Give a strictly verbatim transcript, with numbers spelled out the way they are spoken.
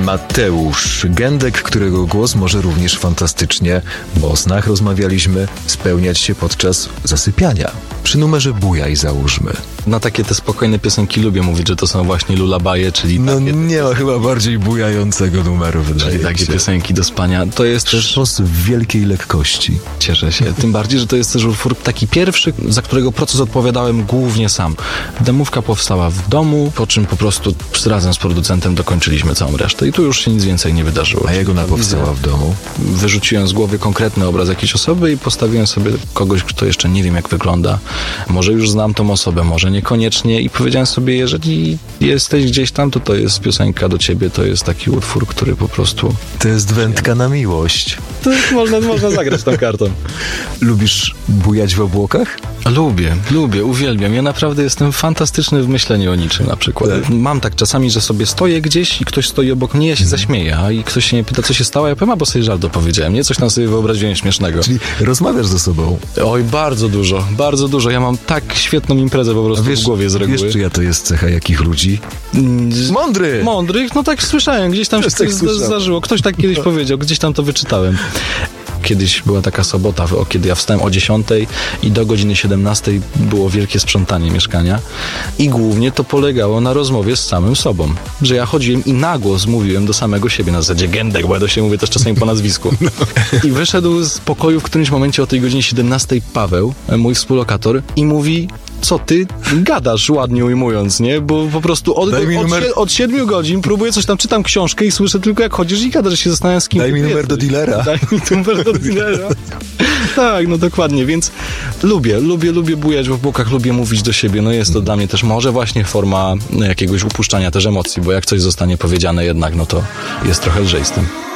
Mateusz Gędek, którego głos może również fantastycznie, bo o snach rozmawialiśmy, spełniać się podczas zasypiania. Przy numerze Bujaj załóżmy. Na takie te spokojne piosenki lubię mówić, że to są właśnie lullaby'e, czyli No takie, nie ma chyba bardziej bujającego numeru, wydaje czyli mi takie się. piosenki do spania. To jest też... Sztos w wielkiej lekkości. Cieszę się. Tym bardziej, że to jest też utwór taki pierwszy, za którego proces odpowiadałem głównie sam. Demówka powstała w domu, po czym po prostu razem z producentem dokończyliśmy całą resztę i tu już się nic więcej nie wydarzyło. A jak ona powstała w domu? Wyrzuciłem z głowy konkretny obraz jakiejś osoby i postawiłem sobie kogoś, kto jeszcze nie wiem jak wygląda. Może już znam tą osobę, może niekoniecznie i powiedziałem sobie, jeżeli jesteś gdzieś tam, to to jest piosenka do ciebie, to jest taki utwór, który po prostu... To jest wędka na miłość. To można, można zagrać tą kartą. Lubisz bujać w obłokach? Lubię, lubię, uwielbiam. Ja naprawdę jestem fantastyczny w myśleniu o niczym na przykład. Tak. Mam tak czasami, że sobie stoję gdzieś i ktoś stoi obok mnie, ja się zaśmieję, a i ktoś się mnie pyta, co się stało, ja powiem, a bo sobie żart dopowiedziałem, nie? Coś tam sobie wyobraziłem śmiesznego. Czyli rozmawiasz ze sobą. Oj, bardzo dużo, bardzo dużo. Ja mam tak świetną imprezę po prostu wiesz, w głowie z reguły. Wiesz, czyja to jest cecha jakich ludzi? Z... Mądry! Mądrych? No tak słyszałem, gdzieś tam się tak coś zda- zdarzyło. Ktoś tak kiedyś powiedział, gdzieś tam to wyczytałem. Kiedyś była taka sobota, kiedy ja wstałem o dziesiątej i do godziny siedemnastej było wielkie sprzątanie mieszkania i głównie to polegało na rozmowie z samym sobą, że ja chodziłem i na głos mówiłem do samego siebie, na zasadzie Gędek, bo ja do siebie mówię też czasami po nazwisku. No. I wyszedł z pokoju w którymś momencie o tej godzinie siedemnastej Paweł, mój współlokator, i mówi: co ty gadasz, ładnie ujmując, nie? Bo po prostu od, od, numer... od, od siedmiu godzin próbuję coś tam, czytam książkę i słyszę tylko jak chodzisz i gadasz, że się zastanawiam z kim. Daj mi numer jesteś. do dealera. Daj mi numer do dealera. Tak, no dokładnie, więc lubię, lubię, lubię bujać w obłokach, lubię mówić do siebie, no jest to dla mnie też może właśnie forma jakiegoś upuszczania też emocji, bo jak coś zostanie powiedziane jednak, no to jest trochę lżej z tym.